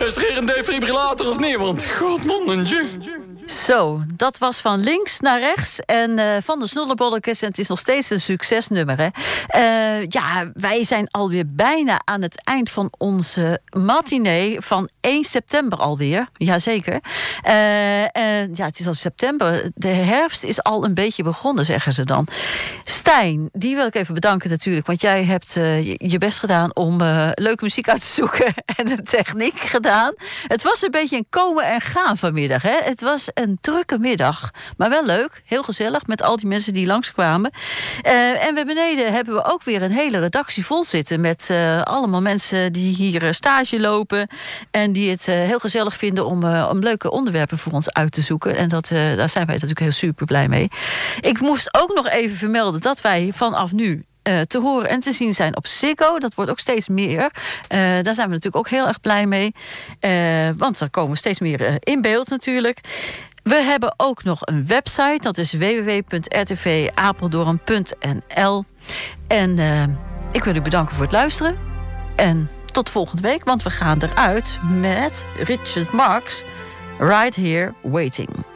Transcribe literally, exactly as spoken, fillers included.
Is er hier een defibrillator of niet? Want god man, een ju. Zo, dat was van links naar rechts en uh, van de Snollebollekes. En het is nog steeds een succesnummer, hè. Uh, ja, wij zijn alweer bijna aan het eind van onze matinee van één september alweer. Jazeker. Uh, uh, ja, het is al september. De herfst is al een beetje begonnen, zeggen ze dan. Stijn, die wil ik even bedanken natuurlijk. Want jij hebt uh, je best gedaan om uh, leuke muziek uit te zoeken en de techniek gedaan. Het was een beetje een komen en gaan vanmiddag, hè. Het was een drukke middag, maar wel leuk, heel gezellig met al die mensen die langskwamen. Uh, en bij beneden hebben we ook weer een hele redactie vol zitten met uh, allemaal mensen die hier uh, stage lopen en die het uh, heel gezellig vinden om, uh, om leuke onderwerpen voor ons uit te zoeken. En dat, uh, daar zijn wij natuurlijk heel super blij mee. Ik moest ook nog even vermelden dat wij vanaf nu Uh, te horen en te zien zijn op Ziggo. Dat wordt ook steeds meer. Uh, daar zijn we natuurlijk ook heel erg blij mee. Uh, want er komen steeds meer uh, in beeld natuurlijk. We hebben ook nog een website. Dat is w w w punt r t v apeldoorn punt n l. En uh, ik wil u bedanken voor het luisteren. En tot volgende week. Want we gaan eruit met Richard Marx. Right Here Waiting.